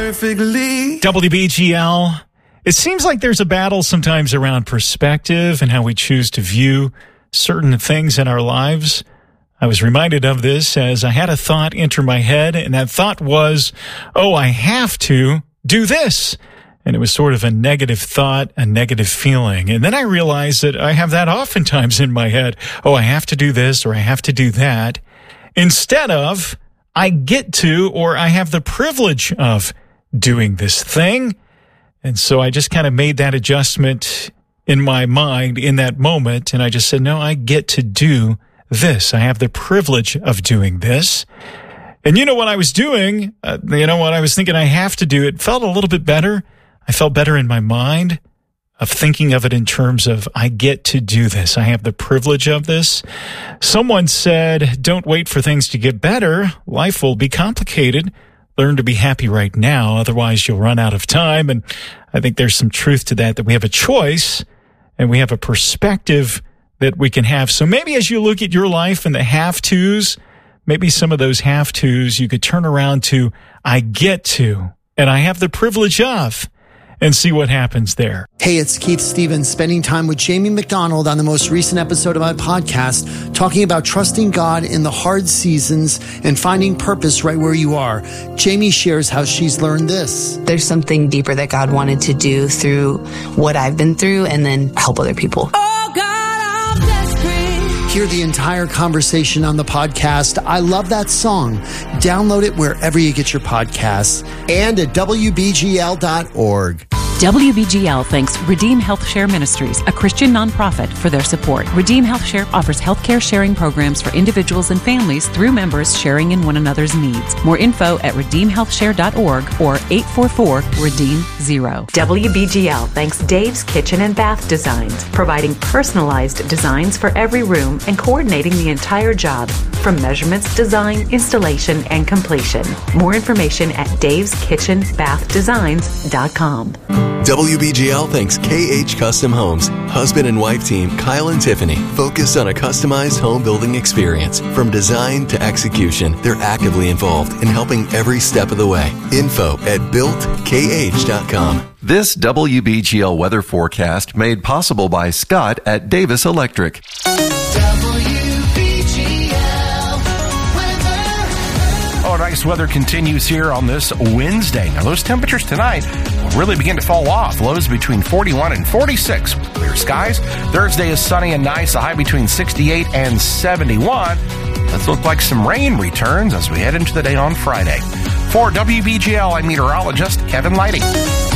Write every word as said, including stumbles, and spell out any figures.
perfectly. W B G L. It seems like there's a battle sometimes around perspective and how we choose to view certain things in our lives. I was reminded of this as I had a thought enter my head, and that thought was, oh, I have to do this. And it was sort of a negative thought, a negative feeling. And then I realized that I have that oftentimes in my head. Oh, I have to do this or I have to do that. Instead of, I get to or I have the privilege of doing this thing. And so I just kind of made that adjustment in my mind in that moment. And I just said, no, I get to do this. I have the privilege of doing this. And you know what I was doing? Uh, you know what I was thinking I have to do? It felt a little bit better. I felt better in my mind of thinking of it in terms of, I get to do this. I have the privilege of this. Someone said, don't wait for things to get better. Life will be complicated. Learn to be happy right now. Otherwise, you'll run out of time. And I think there's some truth to that, that we have a choice and we have a perspective that we can have. So maybe as you look at your life and the have-tos, maybe some of those have-tos you could turn around to, I get to, and I have the privilege of, and see what happens there. Hey, it's Keith Stevens spending time with Jamie McDonald on the most recent episode of my podcast, talking about trusting God in the hard seasons and finding purpose right where you are. Jamie shares how she's learned this. There's something deeper that God wanted to do through what I've been through and then help other people. Oh God, I'm desperate. Hear the entire conversation on the podcast. I love that song. Download it wherever you get your podcasts and at W B G L dot org. W B G L thanks Redeem Health Share Ministries, a Christian nonprofit, for their support. Redeem Health Share offers healthcare sharing programs for individuals and families through members sharing in one another's needs. More info at redeem health share dot org or eight four four, redeem zero. W B G L thanks Dave's Kitchen and Bath Designs, providing personalized designs for every room and coordinating the entire job, from measurements, design, installation, and completion. More information at daves kitchen bath designs dot com. W B G L thanks K H Custom Homes. Husband and wife team Kyle and Tiffany focus on a customized home building experience. From design to execution, they're actively involved in helping every step of the way. Info at built k h dot com. This W B G L weather forecast made possible by Scott at Davis Electric. Oh, nice weather continues here on this Wednesday. Now, those temperatures tonight will really begin to fall off. Lows between forty-one and forty-six. Clear skies. Thursday is sunny and nice. A high between sixty-eight and seventy-one. Let's look like some rain returns as we head into the day on Friday. For W B G L, I'm meteorologist Kevin Lighting.